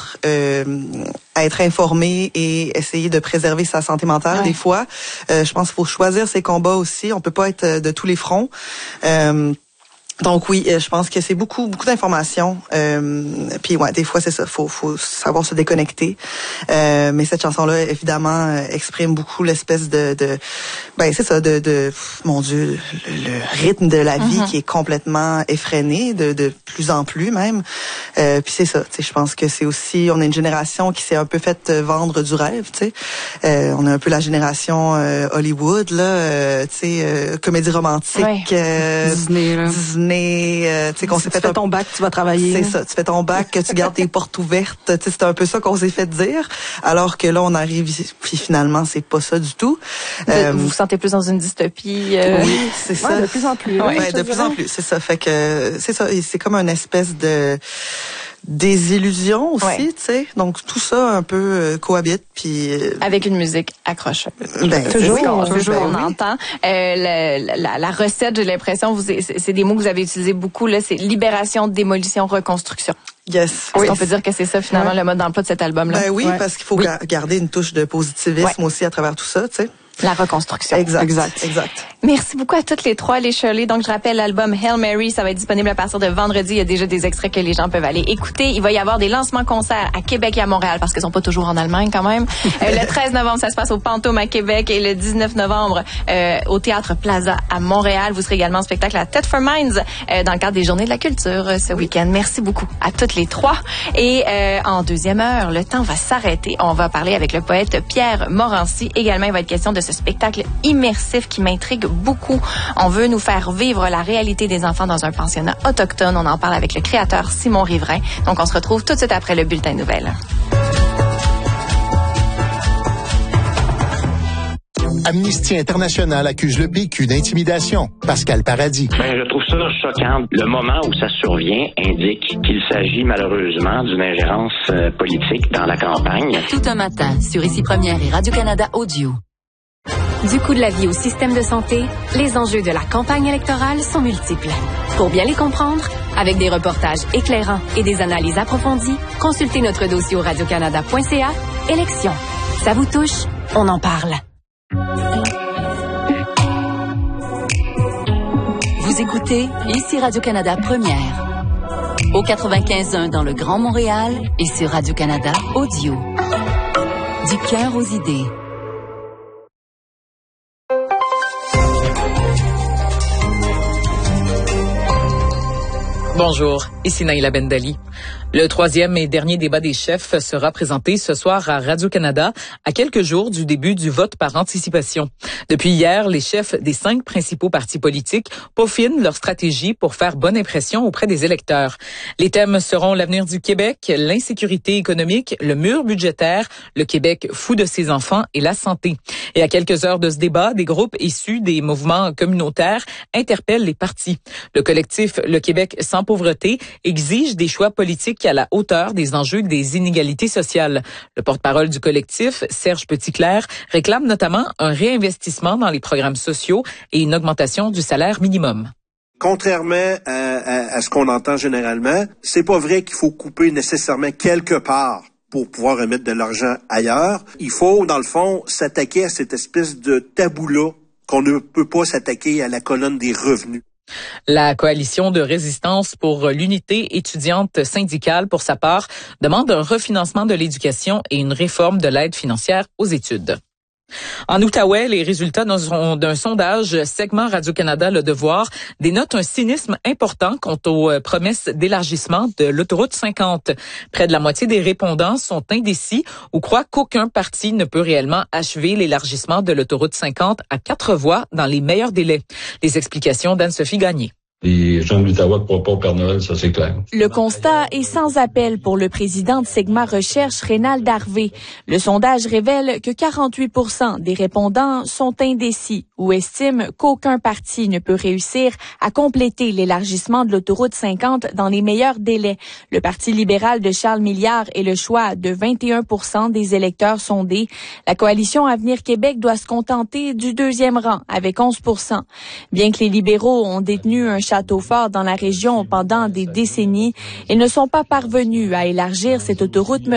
pouvoir être informé et essayer de préserver sa santé mentale des fois. Je pense qu'il faut choisir ses combats aussi. On peut pas être de tous les fronts. Donc oui, je pense que c'est beaucoup d'informations. Puis ouais, des fois c'est ça, faut savoir se déconnecter. Mais cette chanson-là, évidemment, exprime beaucoup l'espèce de c'est ça, de mon Dieu, le rythme de la vie qui est complètement effréné, de plus en plus même. Puis c'est ça, tu sais, je pense que c'est aussi, on est une génération qui s'est un peu fait vendre du rêve, tu sais. On est un peu la génération Hollywood là, tu sais, comédie romantique, Disney, tu sais, qu'on s'est fait ton bac, tu vas travailler. C'est ça, tu fais ton bac, tu gardes tes portes ouvertes, tu sais, c'est un peu ça qu'on s'est fait dire, alors que là on arrive puis finalement c'est pas ça du tout. Vous vous sentez plus dans une dystopie. Oui, c'est ça. Ouais, de plus en plus. Ouais, de plus en plus, c'est ça. Fait que c'est ça, c'est comme une espèce de désillusion aussi, tu sais. Donc tout ça un peu cohabite puis avec une musique accrocheuse. Toujours, on entend. La recette, j'ai l'impression, c'est des mots que vous avez utilisés beaucoup là, c'est libération, démolition, reconstruction. Yes. On peut dire que c'est ça finalement le mode d'emploi de cet album-là. Ben oui, parce qu'il faut garder une touche de positivisme aussi à travers tout ça, tu sais. La reconstruction. Exact. Merci beaucoup à toutes les trois, les Shirley. Donc, je rappelle l'album Hail Mary, ça va être disponible à partir de vendredi. Il y a déjà des extraits que les gens peuvent aller écouter. Il va y avoir des lancements concerts à Québec et à Montréal parce qu'ils sont pas toujours en Allemagne quand même. Le 13 novembre, ça se passe au Pantôme à Québec et le 19 novembre au Théâtre Plaza à Montréal. Vous serez également en spectacle à Thetford Mines dans le cadre des Journées de la Culture ce week-end. Merci beaucoup à toutes les trois. Et en deuxième heure, le temps va s'arrêter. On va parler avec le poète Pierre Morancy. Également, il va être question de ce spectacle immersif qui m'intrigue beaucoup. On veut nous faire vivre la réalité des enfants dans un pensionnat autochtone. On en parle avec le créateur Simon Riverain. Donc, on se retrouve tout de suite après le bulletin de nouvelles. Amnesty International accuse le PQ d'intimidation. Pascal Paradis. Je trouve ça choquant. Le moment où ça survient indique qu'il s'agit malheureusement d'une ingérence politique dans la campagne. Tout un matin sur Ici Première et Radio-Canada Audio. Du coût de la vie au système de santé, les enjeux de la campagne électorale sont multiples. Pour bien les comprendre, avec des reportages éclairants et des analyses approfondies, consultez notre dossier au radiocanada.ca. Élections. Ça vous touche? On en parle. Vous écoutez Ici Radio-Canada Première. Au 95.1 dans le Grand Montréal et sur Radio-Canada Audio. Du cœur aux idées. Bonjour, ici Naïla Bendali. Le troisième et dernier débat des chefs sera présenté ce soir à Radio-Canada, à quelques jours du début du vote par anticipation. Depuis hier, les chefs des 5 principaux partis politiques peaufinent leur stratégie pour faire bonne impression auprès des électeurs. Les thèmes seront l'avenir du Québec, l'insécurité économique, le mur budgétaire, le Québec fou de ses enfants et la santé. Et à quelques heures de ce débat, des groupes issus des mouvements communautaires interpellent les partis. Le collectif Le Québec sans pauvreté exige des choix politiques à la hauteur des enjeux des inégalités sociales. Le porte-parole du collectif, Serge Petitclerc, réclame notamment un réinvestissement dans les programmes sociaux et une augmentation du salaire minimum. Contrairement à ce qu'on entend généralement, c'est pas vrai qu'il faut couper nécessairement quelque part pour pouvoir remettre de l'argent ailleurs. Il faut, dans le fond, s'attaquer à cette espèce de tabou-là qu'on ne peut pas s'attaquer à la colonne des revenus. La coalition de résistance pour l'unité étudiante syndicale, pour sa part, demande un refinancement de l'éducation et une réforme de l'aide financière aux études. En Outaouais, les résultats d'un sondage segment Radio-Canada Le Devoir dénotent un cynisme important quant aux promesses d'élargissement de l'autoroute 50. Près de la moitié des répondants sont indécis ou croient qu'aucun parti ne peut réellement achever l'élargissement de l'autoroute 50 à 4 voies dans les meilleurs délais. Les explications d'Anne-Sophie Gagné. Les gens de l'Outaouais ne croient pas au Père Noël, ça c'est clair. Le constat est sans appel pour le président de Segma Recherche, Rénald Harvey. Le sondage révèle que 48% des répondants sont indécis ou estiment qu'aucun parti ne peut réussir à compléter l'élargissement de l'autoroute 50 dans les meilleurs délais. Le Parti libéral de Charles Milliard est le choix de 21% des électeurs sondés. La coalition Avenir Québec doit se contenter du deuxième rang avec 11%. Bien que les libéraux ont détenu un château fort dans la région pendant des décennies, ils ne sont pas parvenus à élargir cette autoroute